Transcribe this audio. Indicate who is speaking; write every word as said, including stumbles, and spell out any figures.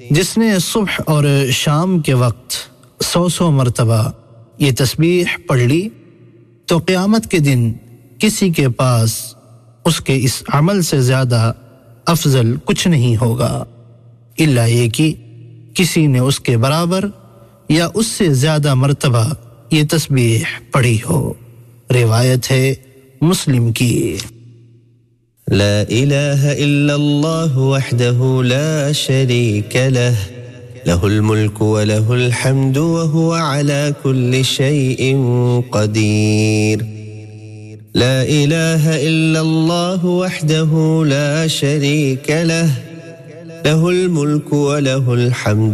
Speaker 1: जिसने सुबह और शाम के वक्त सौ सौ मरतबा ये तस्बीह पढ़ ली तो क़यामत के दिन किसी के पास उसके इस अमल से ज़्यादा अफजल कुछ नहीं होगा, इल्ला ये कि किसी ने उसके बराबर या उससे ज़्यादा मरतबा ये तस्बीह पढ़ी हो। रिवायत है मुस्लिम की।
Speaker 2: ला इलाहा इल्लल्लाह वहदहु ला शरीक लह लहुल मुल्कु व लहुल हम्दु व हुवा अला कुल्ली शैइन क़दीर। ला इलाहा इल्लल्लाह वहदहु ला शरीक लह लहुल मुल्कु व लहुल हम्दु